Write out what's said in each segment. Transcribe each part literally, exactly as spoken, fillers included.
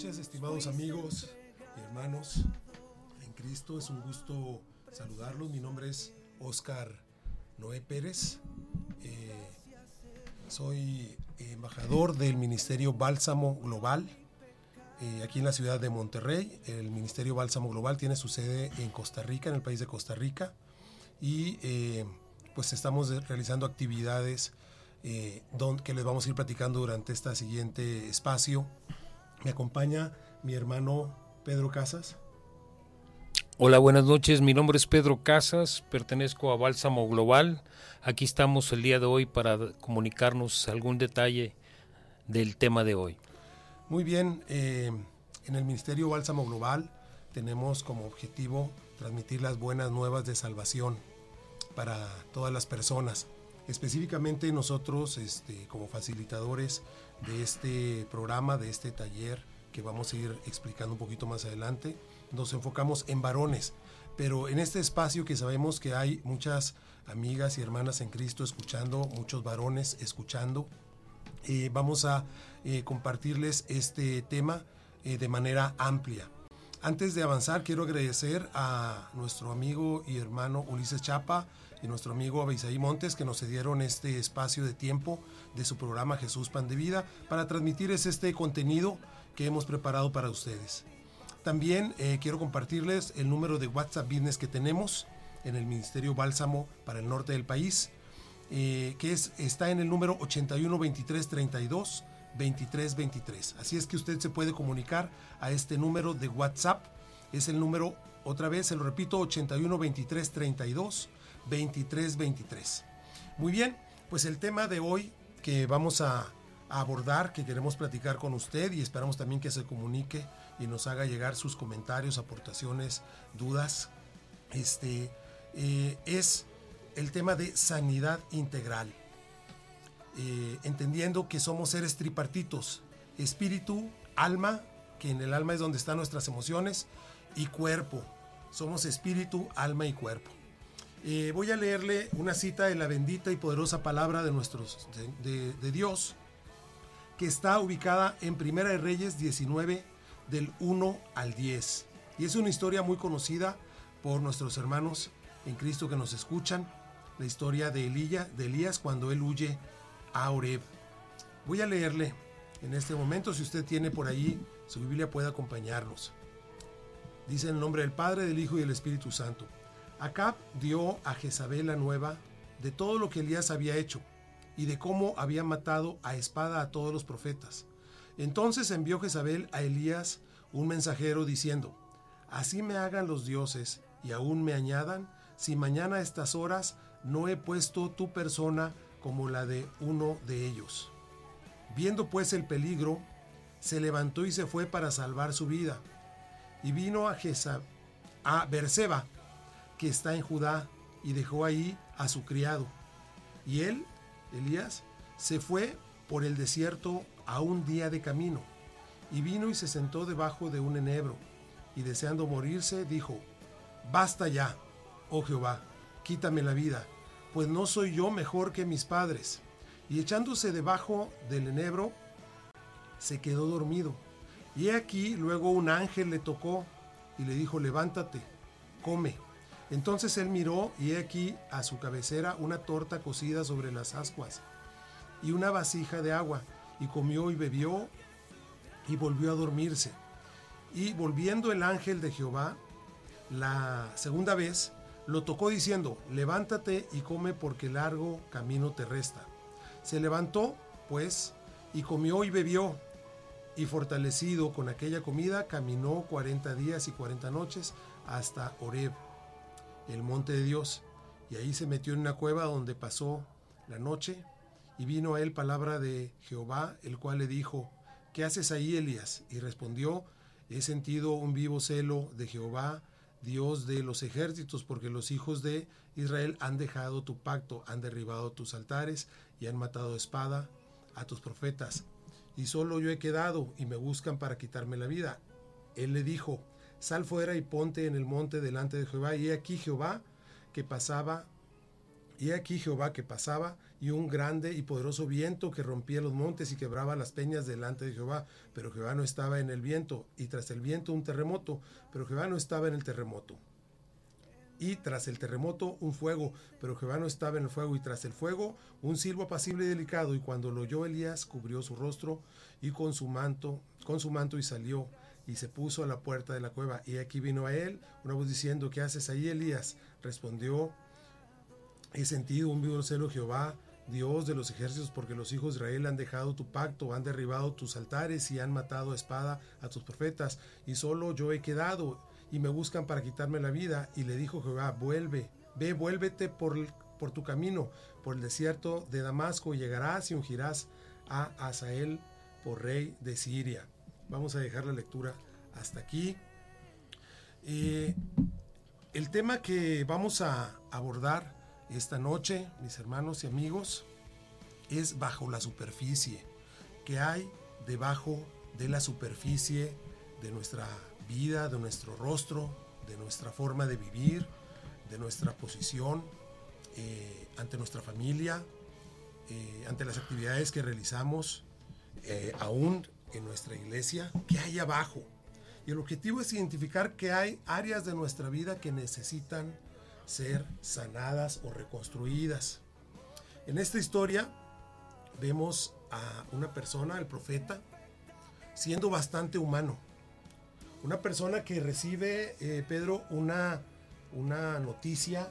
noches, estimados amigos y hermanos en Cristo. Es un gusto saludarlos. Mi nombre es Oscar Noé Pérez. Eh, soy embajador del Ministerio Bálsamo Global eh, aquí en la ciudad de Monterrey. El Ministerio Bálsamo Global tiene su sede en Costa Rica, en el país de Costa Rica, y eh, pues estamos realizando actividades eh, don, que les vamos a ir platicando durante este siguiente espacio. Me acompaña mi hermano Pedro Casas. Hola, buenas noches. Mi nombre es Pedro Casas, pertenezco a Bálsamo Global. Aquí estamos el día de hoy para comunicarnos algún detalle del tema de hoy. Muy bien, eh, en el Ministerio Bálsamo Global tenemos como objetivo transmitir las buenas nuevas de salvación para todas las personas. Específicamente nosotros, este, como facilitadores de este programa, de este taller que vamos a ir explicando un poquito más adelante, nos enfocamos en varones, pero en este espacio que sabemos que hay muchas amigas y hermanas en Cristo escuchando, muchos varones escuchando, eh, vamos a eh, compartirles este tema eh, de manera amplia. Antes de avanzar, quiero agradecer a nuestro amigo y hermano Ulises Chapa y nuestro amigo Abeisaí Montes, que nos cedieron este espacio de tiempo de su programa Jesús Pan de Vida para transmitirles este contenido que hemos preparado para ustedes. También eh, quiero compartirles el número de WhatsApp Business que tenemos en el Ministerio Bálsamo para el norte del país, eh, que es, está en el número ochenta y uno veintitrés treinta y dos veintitrés veintitrés. Así es que usted se puede comunicar a este número de WhatsApp. Es el número, otra vez, se lo repito, ochenta y uno veintitrés treinta y dos veintitrés veintitrés. Muy bien, pues el tema de hoy que vamos a, a abordar, que queremos platicar con usted y esperamos también que se comunique y nos haga llegar sus comentarios, aportaciones, dudas, este, eh, es el tema de sanidad integral. Eh, entendiendo que somos seres tripartitos, espíritu, alma, que en el alma es donde están nuestras emociones, y cuerpo. Somos espíritu, alma y cuerpo. Eh, voy a leerle una cita de la bendita y poderosa palabra de, nuestros, de, de, de Dios, que está ubicada en Primera de Reyes diecinueve, del uno al diez. Y es una historia muy conocida por nuestros hermanos en Cristo que nos escuchan, la historia de, Elía, de Elías cuando él huye a Oreb. Voy a leerle en este momento. Si usted tiene por ahí su Biblia, puede acompañarnos. Dice en el nombre del Padre, del Hijo y del Espíritu Santo. Acab dio a Jezabel la nueva de todo lo que Elías había hecho y de cómo había matado a espada a todos los profetas. Entonces envió Jezabel a Elías un mensajero diciendo: así me hagan los dioses y aún me añadan, si mañana a estas horas no he puesto tu persona como la de uno de ellos. Viendo pues el peligro, se levantó y se fue para salvar su vida. Y vino a, Jezab, a Berseba, que está en Judá, y dejó ahí a su criado. Y él, Elías, se fue por el desierto a un día de camino. Y vino y se sentó debajo de un enebro, y deseando morirse, dijo: basta ya, oh Jehová, quítame la vida, pues no soy yo mejor que mis padres. Y echándose debajo del enebro, se quedó dormido. Y he aquí, luego un ángel le tocó y le dijo: levántate, come. Entonces él miró, y he aquí a su cabecera una torta cocida sobre las ascuas y una vasija de agua, y comió y bebió, y volvió a dormirse. Y volviendo el ángel de Jehová la segunda vez, lo tocó diciendo: levántate y come, porque largo camino te resta. Se levantó, pues, y comió y bebió, y fortalecido con aquella comida, caminó cuarenta días y cuarenta noches hasta Oreb, el monte de Dios, y ahí se metió en una cueva donde pasó la noche. Y vino a él palabra de Jehová, el cual le dijo: ¿qué haces ahí, Elías? Y respondió: he sentido un vivo celo de Jehová, Dios de los ejércitos, porque los hijos de Israel han dejado tu pacto, han derribado tus altares y han matado a espada a tus profetas. Y solo yo he quedado, y me buscan para quitarme la vida. Él le dijo: sal fuera y ponte en el monte delante de Jehová. Y he aquí Jehová que pasaba y aquí Jehová que pasaba, y un grande y poderoso viento que rompía los montes y quebraba las peñas delante de Jehová, pero Jehová no estaba en el viento, y tras el viento un terremoto, pero Jehová no estaba en el terremoto. Y tras el terremoto un fuego, pero Jehová no estaba en el fuego, y tras el fuego un silbo apacible y delicado, y cuando lo oyó Elías cubrió su rostro y con su manto, con su manto y salió, y se puso a la puerta de la cueva, y aquí vino a él una voz diciendo, ¿qué haces ahí, Elías? Respondió, he sentido un vivo celo, Jehová, Dios de los ejércitos, porque los hijos de Israel han dejado tu pacto, han derribado tus altares y han matado a espada a tus profetas, y solo yo he quedado, y me buscan para quitarme la vida. Y le dijo Jehová, vuelve, ve, vuélvete por, por tu camino, por el desierto de Damasco, y llegarás y ungirás a Hazael por rey de Siria. Vamos a dejar la lectura hasta aquí. Eh, el tema que vamos a abordar esta noche, mis hermanos y amigos, es bajo la superficie. ¿Qué hay debajo de la superficie de nuestra vida, de nuestro rostro, de nuestra forma de vivir, de nuestra posición eh, ante nuestra familia, eh, ante las actividades que realizamos, eh, aún en nuestra iglesia? ¿Qué hay abajo? Y el objetivo es identificar que hay áreas de nuestra vida que necesitan ser sanadas o reconstruidas. En esta historia vemos a una persona, el profeta, siendo bastante humano. Una persona que recibe, eh, Pedro, una, una noticia,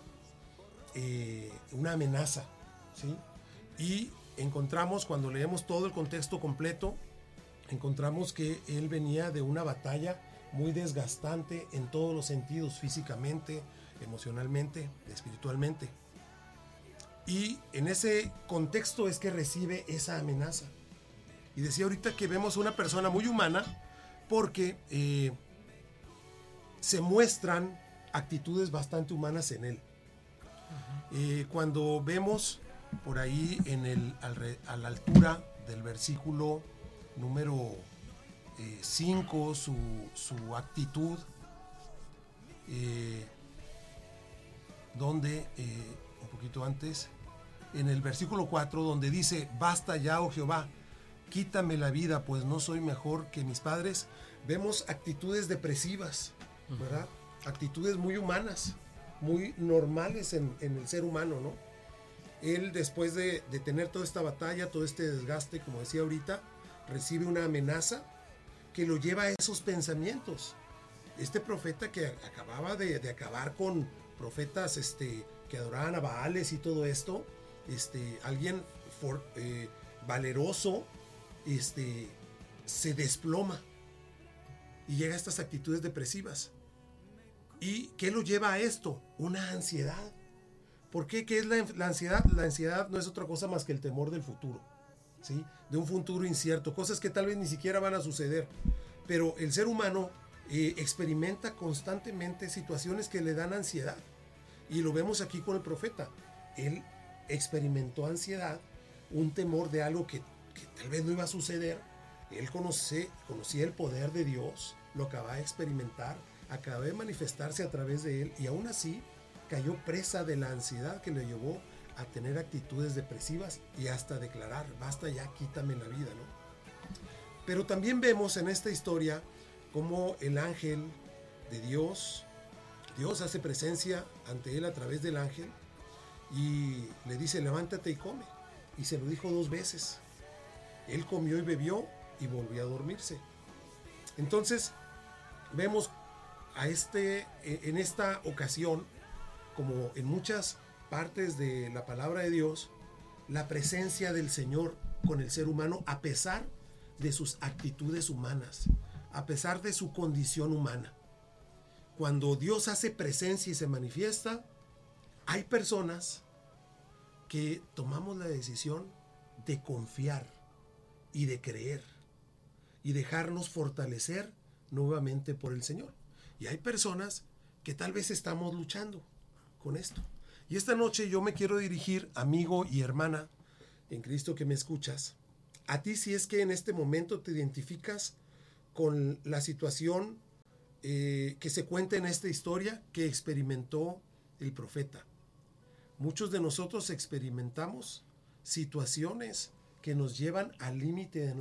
eh, una amenaza, ¿sí? Y encontramos, cuando leemos todo el contexto completo, encontramos que él venía de una batalla muy desgastante en todos los sentidos, físicamente, emocionalmente, espiritualmente. Y en ese contexto es que recibe esa amenaza. Y decía ahorita que vemos una persona muy humana porque eh, se muestran actitudes bastante humanas en él. Uh-huh. Eh, cuando vemos por ahí en el, al, a la altura del versículo número cinco, eh, su, su actitud, eh, donde, eh, un poquito antes, en el versículo cuatro, donde dice, basta ya, oh Jehová, quítame la vida, pues no soy mejor que mis padres. Vemos actitudes depresivas, ¿verdad? Uh-huh. Actitudes muy humanas, muy normales en, en el ser humano, ¿no? Él, después de, de tener toda esta batalla, todo este desgaste, como decía ahorita, recibe una amenaza que lo lleva a esos pensamientos. Este profeta que acababa de, de acabar con profetas este, que adoraban a Baales y todo esto, este, alguien for, eh, valeroso, este, se desploma y llega a estas actitudes depresivas. ¿Y qué lo lleva a esto? Una ansiedad. ¿Por qué? ¿Qué es la, la ansiedad? La ansiedad no es otra cosa más que el temor del futuro, ¿sí? De un futuro incierto, cosas que tal vez ni siquiera van a suceder. Pero el ser humano eh, experimenta constantemente situaciones que le dan ansiedad. Y lo vemos aquí con el profeta. Él experimentó ansiedad, un temor de algo que, que tal vez no iba a suceder. Él conoce, conocía el poder de Dios, lo acababa de experimentar, acababa de manifestarse a través de él, y aún así cayó presa de la ansiedad que le llevó a tener actitudes depresivas y hasta declarar, basta ya, quítame la vida, ¿no? Pero también vemos en esta historia cómo el ángel de Dios, Dios hace presencia ante él a través del ángel y le dice, levántate y come. Y se lo dijo dos veces. Él comió y bebió y volvió a dormirse. Entonces, vemos a este, en esta ocasión, como en muchas partes de la palabra de Dios, la presencia del Señor con el ser humano a pesar de sus actitudes humanas, a pesar de su condición humana. Cuando Dios hace presencia y se manifiesta, hay personas que tomamos la decisión de confiar y de creer y dejarnos fortalecer nuevamente por el Señor. Y hay personas que tal vez estamos luchando con esto. Y esta noche yo me quiero dirigir, amigo y hermana en Cristo que me escuchas, a ti si es que en este momento te identificas con la situación eh, que se cuenta en esta historia que experimentó el profeta. muchos de nosotros experimentamos situaciones que nos llevan al límite de